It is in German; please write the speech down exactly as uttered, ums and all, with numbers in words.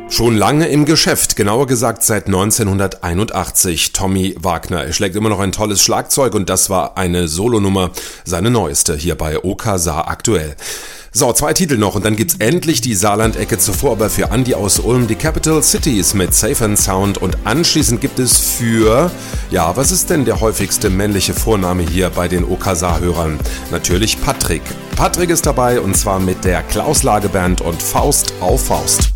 Schon lange im Geschäft, genauer gesagt seit neunzehnhunderteinundachtzig. Tommy Wagner. Er schlägt immer noch ein tolles Schlagzeug und das war eine Solonummer, seine neueste, hier bei O K S A aktuell. So, zwei Titel noch und dann gibt's endlich die Saarland-Ecke, zuvor aber für Andi aus Ulm die Capital Cities mit Safe and Sound und anschließend gibt es für, ja, was ist denn der häufigste männliche Vorname hier bei den O K S A-Hörern? Natürlich Patrick. Patrick ist dabei und zwar mit der Klaus Lage Band und Faust auf Faust.